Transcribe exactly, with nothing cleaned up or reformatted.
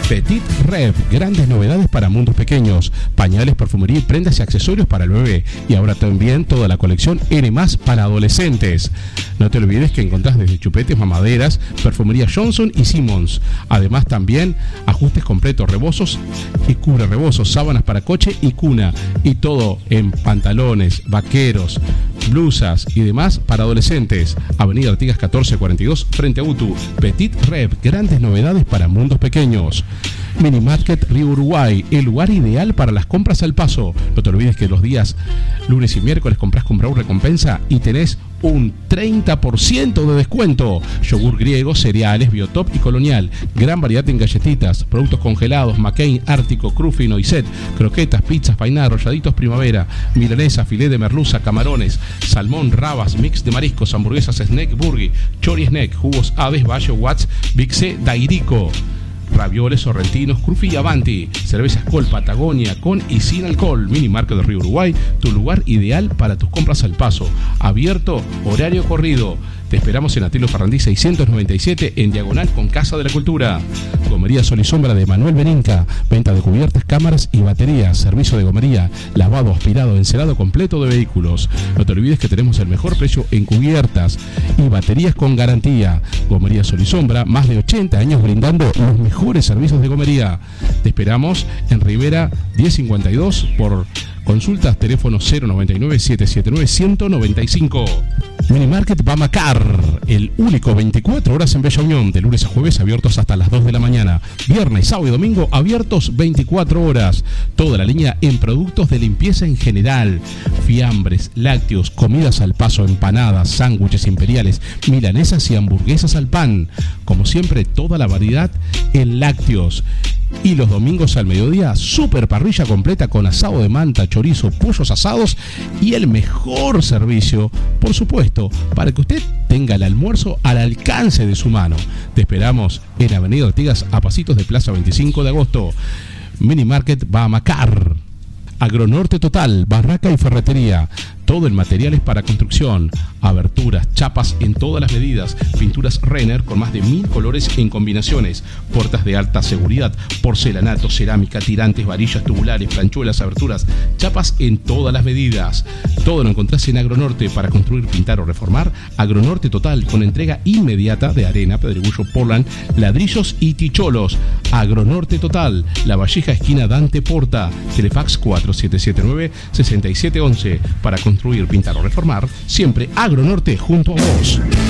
Petit Rev, grandes novedades para mundos pequeños, pañales, perfumería y prendas y accesorios para el bebé. Y ahora también toda la colección N más para adolescentes. No te olvides que encontrás desde chupetes, mamaderas, perfumería Johnson y Simmons. Además también ajustes completos, rebozos y cubre rebozos, sábanas para coche y cuna. Y todo en pantalones, vaqueros, blusas y demás para adolescentes. Avenida Artigas catorce cuarenta y dos frente a Utu. Petit Rev, grandes novedades para mundos pequeños. Mini Market Río Uruguay, el lugar ideal para las compras al paso. No te olvides que los días lunes y miércoles compras con Brau Recompensa y tenés un treinta por ciento de descuento. Yogur griego, cereales, Biotop y Colonial. Gran variedad en galletitas, productos congelados, McCain, Ártico, Cruffy, Noiset, croquetas, pizzas, painá, rolladitos primavera, milanesa, filé de merluza, camarones, salmón, rabas, mix de mariscos, hamburguesas, snack, burger, chori snack, jugos Aves, Bayo, Watts, Big C, Dairico. Ravioles sorrentinos, Cruffy y Avanti. Cervezas Col Patagonia con y sin alcohol. Mini Market de Río Uruguay, tu lugar ideal para tus compras al paso. Abierto, horario corrido. Te esperamos en Atilio Farrandí seiscientos noventa y siete en diagonal con Casa de la Cultura. Gomería Sol y Sombra de Manuel Beninca. Venta de cubiertas, cámaras y baterías. Servicio de gomería, lavado, aspirado, encerado completo de vehículos. No te olvides que tenemos el mejor precio en cubiertas y baterías con garantía. Gomería Sol y Sombra, más de ochenta años brindando los mejores servicios de gomería. Te esperamos en Rivera diez cincuenta y dos por consultas, teléfono cero noventa y nueve, setecientos setenta y nueve, ciento noventa y cinco. Minimarket Bamacar, el único veinticuatro horas en Bella Unión, de lunes a jueves abiertos hasta las dos de la mañana, viernes, sábado y domingo abiertos veinticuatro horas, toda la línea en productos de limpieza en general, fiambres, lácteos, comidas al paso, empanadas, sándwiches imperiales, milanesas y hamburguesas al pan, como siempre toda la variedad en lácteos. Y los domingos al mediodía, super parrilla completa con asado de manta, chorizo, pollos asados y el mejor servicio, por supuesto, para que usted tenga el almuerzo al alcance de su mano. Te esperamos en Avenida Artigas a pasitos de Plaza veinticinco de agosto. Mini Market Bamacar. Agronorte Total, barraca y ferretería. Todo el material es para construcción, aberturas, chapas en todas las medidas, pinturas Renner con más de mil colores en combinaciones, puertas de alta seguridad, porcelanato, cerámica, tirantes, varillas, tubulares, planchuelas, aberturas, chapas en todas las medidas. Todo lo encontrás en Agronorte para construir, pintar o reformar. Agronorte Total con entrega inmediata de arena, pedregullo, portland, ladrillos y ticholos. Agronorte Total, La Valleja, esquina Dante Porta, Telefax cuatro siete siete nueve, seis siete uno uno para construir, pintar o reformar, siempre Agronorte junto a vos.